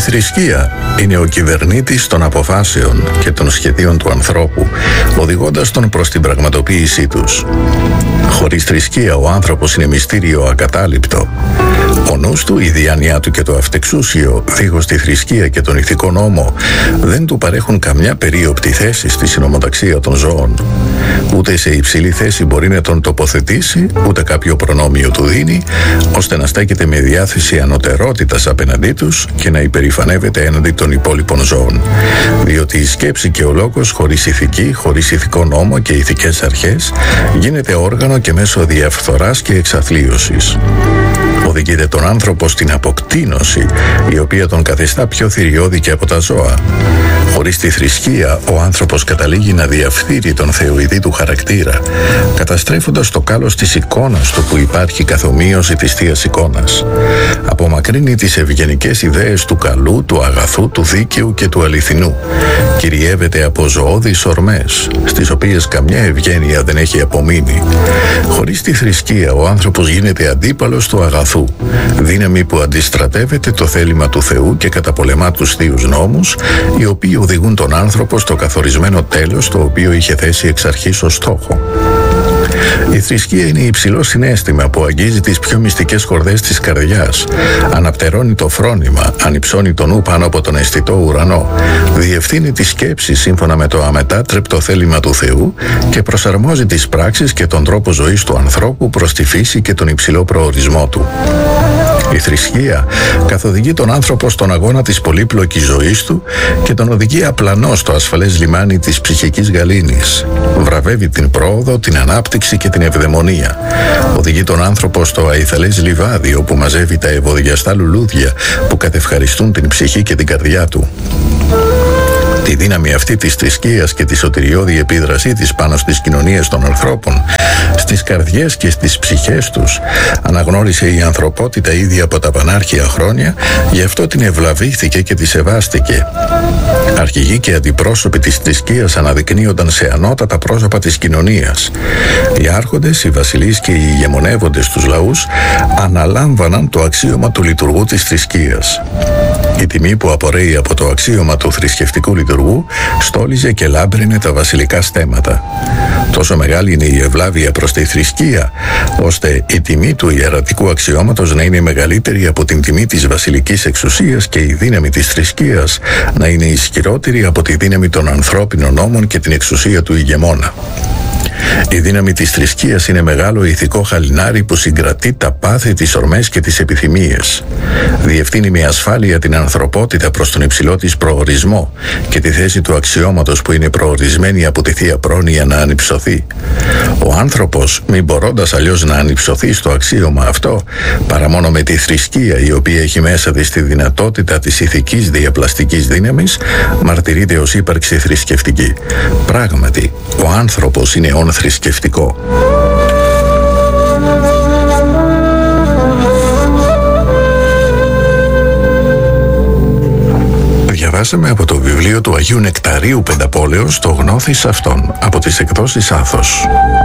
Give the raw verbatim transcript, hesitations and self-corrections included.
θρησκεία είναι ο κυβερνήτης των αποφάσεων και των σχεδίων του ανθρώπου, οδηγώντας τον προς την πραγματοποίησή τους. Χωρίς θρησκεία ο άνθρωπος είναι μυστήριο ακατάληπτο. Ο νους του, η διάνοιά του και το αυτεξούσιο, δίχως τη θρησκεία και τον ηθικό νόμο, δεν του παρέχουν καμιά περίοπτη θέση στη συνομοταξία των ζώων. Ούτε σε υψηλή θέση μπορεί να τον τοποθετήσει, ούτε κάποιο προνόμιο του δίνει, ώστε να στέκεται με διάθεση ανωτερότητας απέναντί τους και να υπερηφανεύεται έναντι των υπόλοιπων ζώων. Διότι η σκέψη και ο λόγος χωρίς ηθική, χωρίς ηθικό νόμο και ηθικές αρχές, γίνεται όργανο και μέσω διαφθοράς και εξαθλίωσης. Οδηγείται τον άνθρωπο στην αποκτήνωση, η οποία τον καθιστά πιο θηριώδη και από τα ζώα. Χωρίς τη θρησκεία, ο άνθρωπος καταλήγει να διαφθείρει τον θεοειδή του χαρακτήρα, καταστρέφοντας το κάλος της εικόνας του που υπάρχει καθομοίωση της θείας εικόνας. Απομακρύνει τις ευγενικές ιδέες του καλού, του αγαθού, του δίκαιου και του αληθινού. Κυριεύεται από ζωώδεις ορμές, στις οποίες καμιά ευγένεια δεν έχει απομείνει. Χωρίς τη θρησκεία, ο άνθρωπος γίνεται αντίπαλος του αγαθού, δύναμη που αντιστρατεύεται το θέλημα του Θεού και καταπολεμά τους θείους νόμους, οι οποίοι οδηγούν τον άνθρωπο στο καθορισμένο τέλος, το οποίο είχε θέσει εξ αρχής ως στόχο. Η θρησκεία είναι υψηλό συναίσθημα που αγγίζει τις πιο μυστικές χορδές της καρδιάς, αναπτερώνει το φρόνημα, ανυψώνει το νου πάνω από τον αισθητό ουρανό, διευθύνει τη σκέψη σύμφωνα με το αμετάτρεπτο θέλημα του Θεού και προσαρμόζει τις πράξεις και τον τρόπο ζωής του ανθρώπου προς τη φύση και τον υψηλό προορισμό του. Η θρησκεία καθοδηγεί τον άνθρωπο στον αγώνα της πολύπλοκης ζωής του και τον οδηγεί απλανό στο ασφαλές λιμάνι της ψυχικής γαλήνης. Βραβεύει την πρόοδο, την ανάπτυξη και την ευδαιμονία. Οδηγεί τον άνθρωπο στο αϊθαλές λιβάδι, όπου μαζεύει τα ευωδιαστά λουλούδια που κατευχαριστούν την ψυχή και την καρδιά του. Τη δύναμη αυτή της θρησκείας και τη σωτηριώδη επίδρασή της πάνω στις κοινωνίες των ανθρώπων, στις καρδιές και στις ψυχές τους, αναγνώρισε η ανθρωπότητα ήδη από τα πανάρχια χρόνια, γι' αυτό την ευλαβήθηκε και τη σεβάστηκε. Αρχηγοί και αντιπρόσωποι της θρησκείας αναδεικνύονταν σε ανώτατα πρόσωπα της κοινωνίας. Οι άρχοντες, οι βασιλείς και οι ηγεμονεύοντες τους λαούς αναλάμβαναν το αξίωμα του λειτουργού της θρησκείας. Η τιμή που απορρέει από το αξίωμα του θρησκευτικού λειτουργού στόλιζε και λάμπρινε τα βασιλικά στέμματα. Τόσο μεγάλη είναι η ευλάβεια προς τη θρησκεία, ώστε η τιμή του ιερατικού αξιώματος να είναι μεγαλύτερη από την τιμή της βασιλικής εξουσίας και η δύναμη της θρησκείας να είναι ισχυρότερη από τη δύναμη των ανθρώπινων νόμων και την εξουσία του ηγεμόνα. Η δύναμη της θρησκείας είναι μεγάλο ηθικό χαλινάρι που συγκρατεί τα πάθη, τις ορμές και τις επιθυμίες. Διευθύνει με ασφάλεια την ανθρωπότητα προς τον υψηλό της προορισμό και τη θέση του αξιώματος που είναι προορισμένη από τη Θεία Πρόνοια να ανυψωθεί. Ο άνθρωπος, μη μπορώντας αλλιώς να ανυψωθεί στο αξίωμα αυτό, παρά μόνο με τη θρησκεία η οποία έχει μέσα της τη δυνατότητα της ηθικής διαπλαστικής δύναμης, μαρτυρείται ως ύπαρξη θρησκευτική. Πράγματι, ο άνθρωπος είναι όν θρησκευτικό. Διαβάσαμε από το βιβλίο του Αγίου Νεκταρίου Πενταπόλεως το Γνώθις Αυτόν από τις εκδόσεις Άθος.